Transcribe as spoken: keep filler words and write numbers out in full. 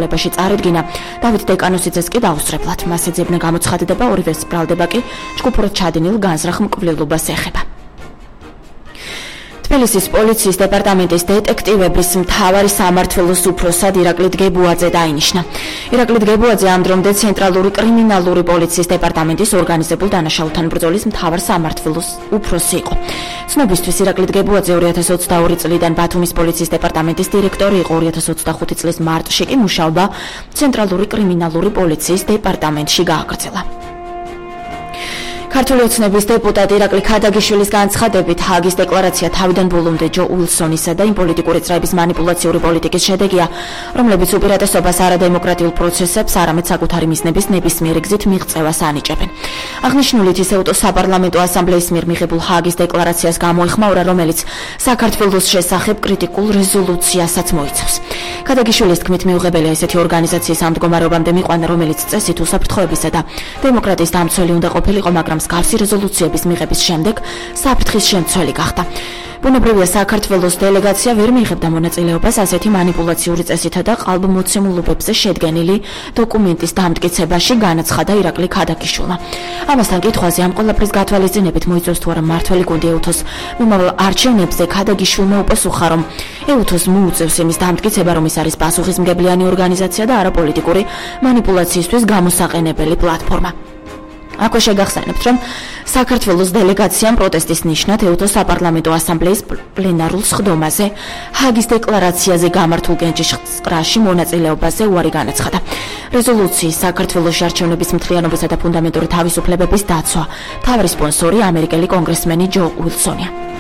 სასწავლებელში წარედგინა. დავით დეკანოსიძეს კი დაუსწრებლად. მას ეძებნა გამოცხადება, ორივეს ბრალდება კი ჯგუფურად ჩადინილ განზრახ მკვლელობას ეხება. თბილისის პოლიციის დეპარტამენტის დეტექტივების მთავარი სამმართველოს უფროსად ირაკლი დგებუაძე დაინიშნა. ირაკლი დგებუაძე ამ დრომდე ცენტრალური კრიმინალური პოლიციის დეპარტამენტის ორგანიზებულ დანაშაულთან ბრძოლის მთავარ სამმართველოს უფროსი იყო. ცნობისთვის ირაკლი დგებუაძე ორი ათას ოცდაორი წლიდან ბათუმის პოლიციის დეპარტამენტის დირექტორი იყო. ორი ათას ოცდახუთი წლის მარტში კი მუშაობა ცენტრალური კრიმინალური პოლიციის დეპარტამენტში გააგრძელა. ქართული ოცნების დეპუტატი ირაკლი ქადაგიშვილის განცხადებით ჰააგის დეკლარაცია თავიდან ბოლომდე ჯო უილსონისა და იმ პოლიტიკური წრეების მანიპულაციური პოლიტიკის შედეგია, რომლებიც უპირატესობას არადემოკრატიულ პროცესებს, არამედ საკუთარი მიზნების ნებისმიერი გზით მიღწევას ანიჭებენ. აღნიშნულით ისევ საპარლამენტო ასამბლეის მიერ მიღებულ ჰააგის დეკლარაციას გამოეხმაურა, რომელიც საქართველოს შესახებ კრიტიკულ რეზოლუციასაც მოიცავს. ქადაგიშვილის თქმით, მიუღებელია ესეთი ორგანიზაციის ამ მდგომარეობამდე მიყვანა, რომელიც წესით უსაფრთხოებისა და დემოკრატიის დამცველი უნდა ყოფილიყო, მაგრამ მსგავსი რეზოლუციების მიღების შემდეგ საფრთხის შემცველი გახდა. ბუნებრივია, საქართველოს დელეგაცია ვერ მიიღებდა მონაწილეობას ასეთი მანიპულაციური წესითა და ყალბმოცემულობებზე შედგენილი დოკუმენტის დამტკიცებაში, განაცხადა ირაკლი ქადაგიშვილმა. ამასთან კითხვაზე ამ ყველაფრის გათვალისწინებით მოიწევს თუ არა მმართველი გუნდი ეუთოს მომავალ არჩევნებზე, ქადაგიშვილმა უპასუხა, რომ ეუთოს მოუწევს იმის დამტკიცება, რომ ის არის პასუხისმგებლიანი ორგანიზაცია და არა პოლიტიკური მანიპულაციისთვის გამოსაყენებელი პლატფორმა. აქვე შეგახსენებთ, რომ საქართველოს დელეგაციამ პროტესტის ნიშნად ეუთოს საპარლამენტო ასამბლეის პლენარულ სხდომაზე ჰააგის დეკლარაციაზე გამართულ გენჯისყრაში მონაწილეობაზე უარი განაცხადა. რეზოლუციის საქართველოს არჩევნების მთლიანობისა და ფუნდამენტური თავისუფლებების დაცვა მთავარი სპონსორი ამერიკელი კონგრესმენი ჯო უილსონია.